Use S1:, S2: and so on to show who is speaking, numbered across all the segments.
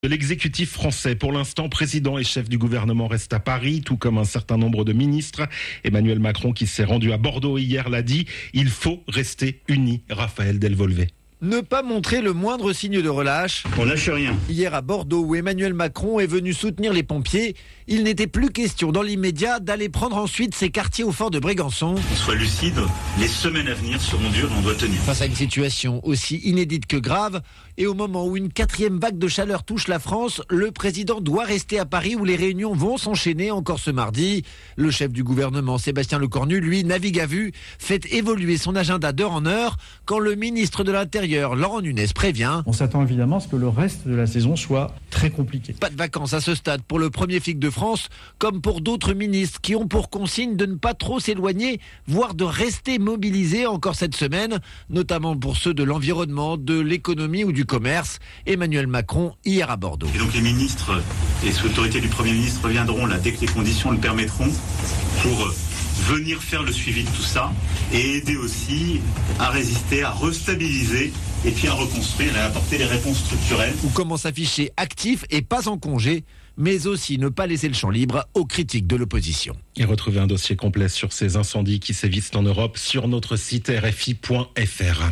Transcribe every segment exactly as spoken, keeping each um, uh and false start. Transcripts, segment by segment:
S1: De l'exécutif français. Pour l'instant, président et chef du gouvernement restent à Paris, tout comme un certain nombre de ministres. Emmanuel Macron, qui s'est rendu à Bordeaux hier, l'a dit, il faut rester unis. Raphaël Delvolvé.
S2: Ne pas montrer le moindre signe de relâche.
S3: On lâche rien.
S2: Hier à Bordeaux, où Emmanuel Macron est venu soutenir les pompiers, il n'était plus question dans l'immédiat d'aller prendre ensuite ses quartiers au fort de Brégançon.
S3: On soit lucide, les semaines à venir seront dures et on doit tenir.
S2: Face à une situation aussi inédite que grave, et au moment où une quatrième vague de chaleur touche la France, le président doit rester à Paris où les réunions vont s'enchaîner encore ce mardi. Le chef du gouvernement, Sébastien Lecornu, lui, navigue à vue, fait évoluer son agenda d'heure en heure, quand le ministre de l'Intérieur, Laurent Nunez, prévient.
S4: On s'attend évidemment à ce que le reste de la saison soit très compliqué.
S2: Pas de vacances à ce stade pour le premier flic de France, comme pour d'autres ministres qui ont pour consigne de ne pas trop s'éloigner, voire de rester mobilisés encore cette semaine, notamment pour ceux de l'environnement, de l'économie ou du commerce. Emmanuel Macron, hier à Bordeaux.
S3: Et donc les ministres et sous l'autorité du Premier ministre reviendront là dès que les conditions le permettront pour venir faire le suivi de tout ça et aider aussi à résister, à restabiliser et puis à reconstruire et à apporter les réponses structurelles.
S2: Ou comment s'afficher actif et pas en congé, mais aussi ne pas laisser le champ libre aux critiques de l'opposition.
S1: Et retrouvez un dossier complet sur ces incendies qui sévissent en Europe sur notre site r f i point f r.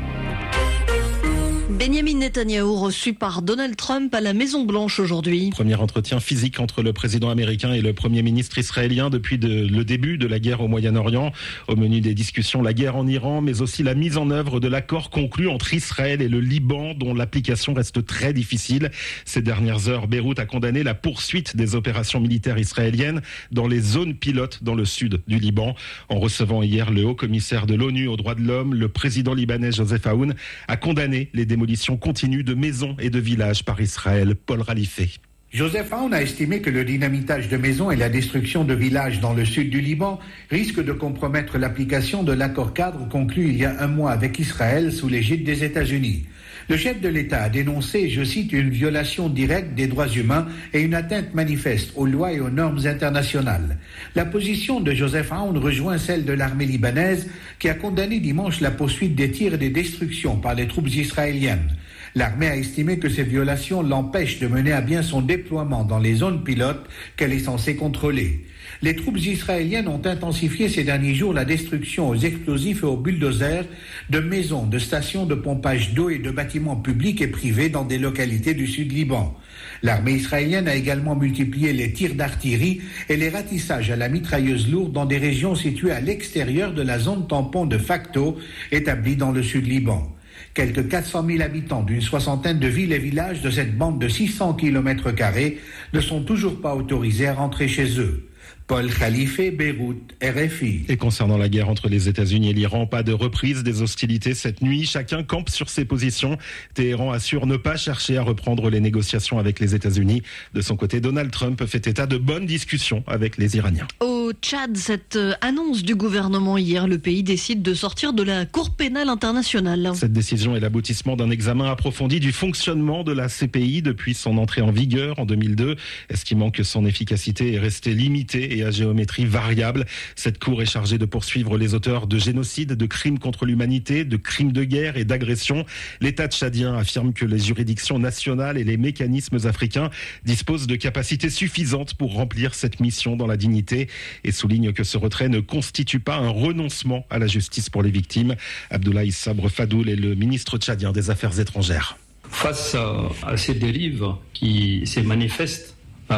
S5: Benjamin Netanyahou reçu par Donald Trump à la Maison-Blanche aujourd'hui.
S1: Premier entretien physique entre le président américain et le premier ministre israélien depuis de, le début de la guerre au Moyen-Orient. Au menu des discussions, la guerre en Iran, mais aussi la mise en œuvre de l'accord conclu entre Israël et le Liban, dont l'application reste très difficile. Ces dernières heures, Beyrouth a condamné la poursuite des opérations militaires israéliennes dans les zones pilotes dans le sud du Liban. En recevant hier le haut-commissaire de l'ONU aux droits de l'homme, le président libanais Joseph Aoun a condamné les démolitions continue de maisons et de villages par Israël. Paul Ralifé.
S6: Joseph Aoun a estimé que le dynamitage de maisons et la destruction de villages dans le sud du Liban risquent de compromettre l'application de l'accord cadre conclu il y a un mois avec Israël sous l'égide des États-Unis. Le chef de l'État a dénoncé, je cite, une violation directe des droits humains et une atteinte manifeste aux lois et aux normes internationales. La position de Joseph Aoun rejoint celle de l'armée libanaise qui a condamné dimanche la poursuite des tirs et des destructions par les troupes israéliennes. L'armée a estimé que ces violations l'empêchent de mener à bien son déploiement dans les zones pilotes qu'elle est censée contrôler. Les troupes israéliennes ont intensifié ces derniers jours la destruction aux explosifs et aux bulldozers de maisons, de stations de pompage d'eau et de bâtiments publics et privés dans des localités du sud Liban. L'armée israélienne a également multiplié les tirs d'artillerie et les ratissages à la mitrailleuse lourde dans des régions situées à l'extérieur de la zone tampon de facto établie dans le sud Liban. Quelques quatre cent mille habitants d'une soixantaine de villes et villages de cette bande de six cents kilomètres carrés ne sont toujours pas autorisés à rentrer chez eux. Paul Khalife, Beyrouth, R F I.
S1: Et concernant la guerre entre les États-Unis et l'Iran, pas de reprise des hostilités cette nuit. Chacun campe sur ses positions. Téhéran assure ne pas chercher à reprendre les négociations avec les États-Unis. De son côté, Donald Trump fait état de bonnes discussions avec les Iraniens.
S5: Au Tchad, cette annonce du gouvernement hier, le pays décide de sortir de la Cour pénale internationale.
S1: Cette décision est l'aboutissement d'un examen approfondi du fonctionnement de la C P I depuis son entrée en vigueur en deux mille deux, estimant que son efficacité est restée limitée et à géométrie variable. Cette cour est chargée de poursuivre les auteurs de génocide, de crimes contre l'humanité, de crimes de guerre et d'agression. L'État tchadien affirme que les juridictions nationales et les mécanismes africains disposent de capacités suffisantes pour remplir cette mission dans la dignité et souligne que ce retrait ne constitue pas un renoncement à la justice pour les victimes. Abdoulaye Sabre Fadoul est le ministre tchadien des Affaires étrangères.
S7: Face à ces dérives qui se manifestent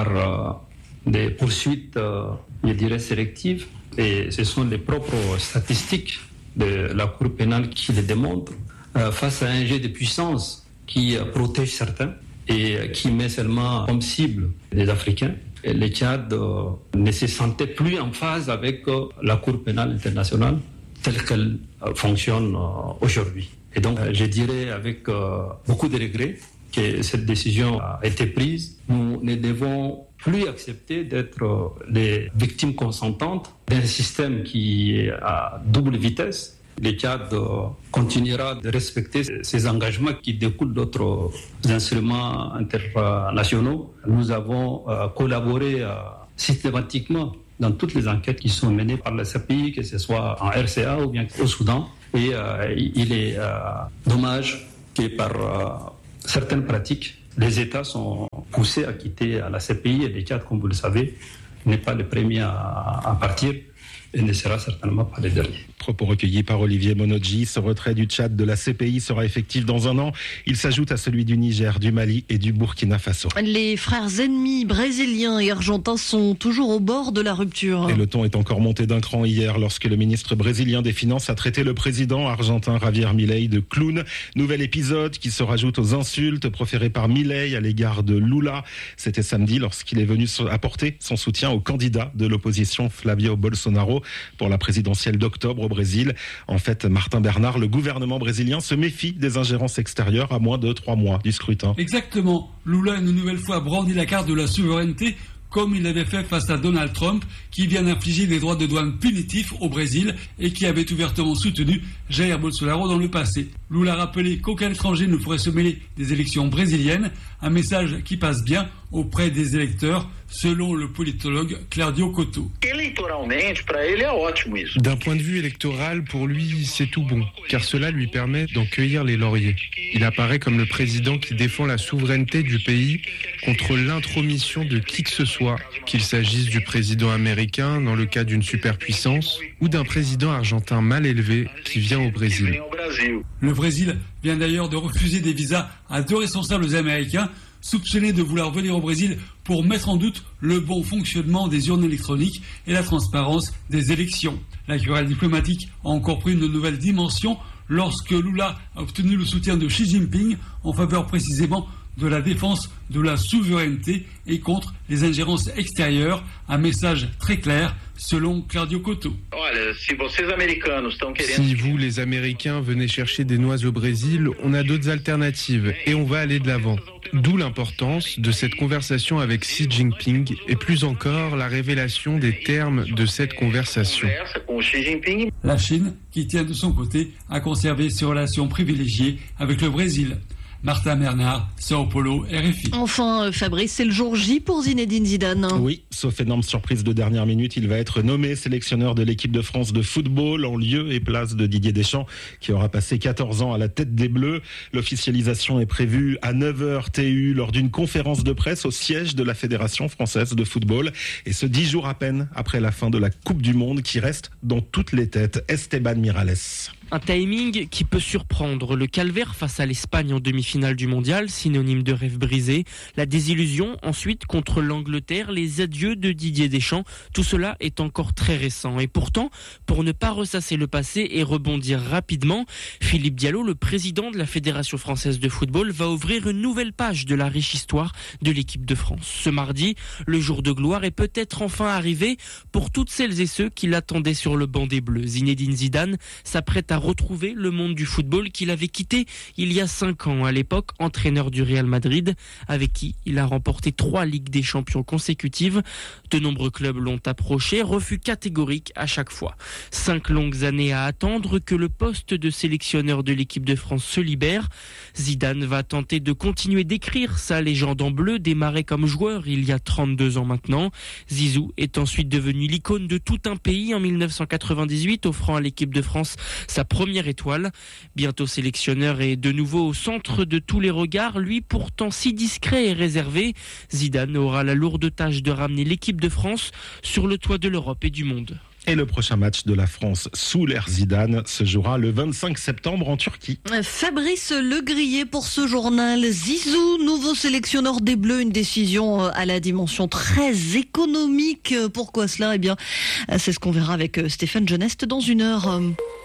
S7: par des poursuites, euh, je dirais, sélectives, et ce sont les propres statistiques de la Cour pénale qui les démontrent, euh, face à un jeu de puissance qui euh, protège certains et euh, qui met seulement comme cible les Africains. Et le Tchad euh, ne se sentait plus en phase avec euh, la Cour pénale internationale telle qu'elle euh, fonctionne euh, aujourd'hui. Et donc, euh, je dirais avec euh, beaucoup de regrets que cette décision a été prise. Nous ne devons plus accepter d'être les victimes consentantes d'un système qui est à double vitesse. Le Tchad continuera de respecter ses engagements qui découlent d'autres instruments internationaux. Nous avons collaboré systématiquement dans toutes les enquêtes qui sont menées par la C P I, que ce soit en R C A ou bien au Soudan. Et il est dommage que par certaines pratiques Les États sont poussés à quitter la C P I et le Tchad, comme vous le savez, n'est pas le premier à, à partir. Et ne sera certainement pas les derniers.
S1: Propos recueillis par Olivier Monodji. Ce retrait du Tchad de la C P I sera effectif dans un an. Il s'ajoute à celui du Niger, du Mali et du Burkina Faso.
S5: Les frères ennemis brésiliens et argentins sont toujours au bord de la rupture.
S1: Et le ton est encore monté d'un cran hier lorsque le ministre brésilien des Finances a traité le président argentin Javier Milei de clown. Nouvel épisode qui se rajoute aux insultes proférées par Milei à l'égard de Lula. C'était samedi lorsqu'il est venu apporter son soutien au candidat de l'opposition Flavio Bolsonaro pour la présidentielle d'octobre au Brésil. En fait, Martin Bernard, le gouvernement brésilien se méfie des ingérences extérieures à moins de trois mois du scrutin.
S8: Exactement. Lula une nouvelle fois brandi la carte de la souveraineté comme il l'avait fait face à Donald Trump, qui vient d'infliger des droits de douane punitifs au Brésil et qui avait ouvertement soutenu Jair Bolsonaro dans le passé. Lula a rappelé qu'aucun étranger ne pourrait se mêler des élections brésiliennes, un message qui passe bien auprès des électeurs, selon le politologue Claudio Cotto.
S9: D'un point de vue électoral, pour lui, c'est tout bon, car cela lui permet d'en cueillir les lauriers. Il apparaît comme le président qui défend la souveraineté du pays contre l'intromission de qui que ce soit, qu'il s'agisse du président américain dans le cas d'une superpuissance ou d'un président argentin mal élevé qui vient au Brésil.
S8: Le Brésil vient d'ailleurs de refuser des visas à deux responsables américains soupçonnés de vouloir venir au Brésil pour mettre en doute le bon fonctionnement des urnes électroniques et la transparence des élections. La querelle diplomatique a encore pris une nouvelle dimension lorsque Lula a obtenu le soutien de Xi Jinping en faveur précisément de la défense de la souveraineté et contre les ingérences extérieures. Un message très clair selon Claudio Cotto.
S9: Si vous, les Américains, venez chercher des noix au Brésil, on a d'autres alternatives et on va aller de l'avant. D'où l'importance de cette conversation avec Xi Jinping et plus encore la révélation des termes de cette conversation.
S8: La Chine, qui tient de son côté à conserver ses relations privilégiées avec le Brésil. Martin Bernard, Sao Paulo, R F I.
S5: Enfin, Fabrice, c'est le jour J pour Zinedine Zidane.
S1: Oui, sauf énorme surprise de dernière minute, il va être nommé sélectionneur de l'équipe de France de football en lieu et place de Didier Deschamps, qui aura passé quatorze ans à la tête des Bleus. L'officialisation est prévue à neuf heures T U lors d'une conférence de presse au siège de la Fédération française de football. Et ce dix jours à peine après la fin de la Coupe du Monde qui reste dans toutes les têtes. Esteban Miralles.
S10: Un timing qui peut surprendre. Le calvaire face à l'Espagne en demi-finale du mondial, synonyme de rêve brisé. La désillusion ensuite contre l'Angleterre, les adieux de Didier Deschamps. Tout cela est encore très récent. Et pourtant, pour ne pas ressasser le passé et rebondir rapidement, Philippe Diallo, le président de la Fédération française de football, va ouvrir une nouvelle page de la riche histoire de l'équipe de France. Ce mardi, le jour de gloire est peut-être enfin arrivé pour toutes celles et ceux qui l'attendaient sur le banc des Bleus. Zinedine Zidane s'apprête à retrouver le monde du football qu'il avait quitté il y a cinq ans, à l'époque entraîneur du Real Madrid, avec qui il a remporté trois Ligues des Champions consécutives. De nombreux clubs l'ont approché, refus catégorique à chaque fois. Cinq longues années à attendre que le poste de sélectionneur de l'équipe de France se libère. Zidane va tenter de continuer d'écrire sa légende en bleu, démarrée comme joueur il y a trente-deux ans maintenant. Zizou est ensuite devenu l'icône de tout un pays en mille neuf cent quatre-vingt-dix-huit, offrant à l'équipe de France sa première étoile. Bientôt sélectionneur et de nouveau au centre de tous les regards, lui pourtant si discret et réservé, Zidane aura la lourde tâche de ramener l'équipe de France sur le toit de l'Europe et du monde.
S1: Et le prochain match de la France sous l'ère Zidane se jouera le vingt-cinq septembre en Turquie.
S5: Fabrice Legrier pour ce journal. Zizou, nouveau sélectionneur des Bleus, une décision à la dimension très économique. Pourquoi cela ? Eh bien, c'est ce qu'on verra avec Stéphane Genest dans une heure.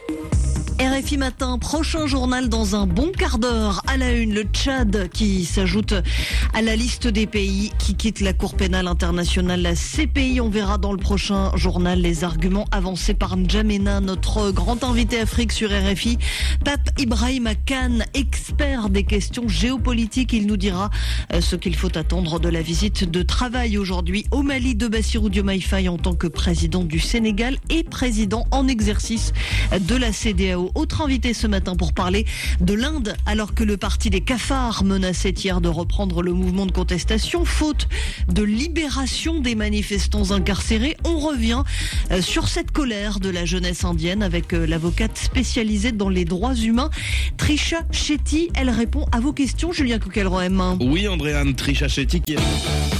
S5: R F I Matin, prochain journal dans un bon quart d'heure. À la une, le Tchad qui s'ajoute à la liste des pays qui quittent la Cour pénale internationale, la C P I. On verra dans le prochain journal les arguments avancés par N'Djamena, notre grand invité Afrique sur R F I. Pape Ibrahima Kane, expert des questions géopolitiques. Il nous dira ce qu'il faut attendre de la visite de travail aujourd'hui au Mali de Bassirou Diomaye Faye en tant que président du Sénégal et président en exercice de la C E D E A O. Rizzo. Autre invité ce matin pour parler de l'Inde, alors que le parti des cafards menaçait hier de reprendre le mouvement de contestation, faute de libération des manifestants incarcérés. On revient sur cette colère de la jeunesse indienne avec l'avocate spécialisée dans les droits humains, Trisha Shetty. Elle répond à vos questions, Julien Kukelroem.
S11: Oui, Andréane, Trisha Shetty qui est...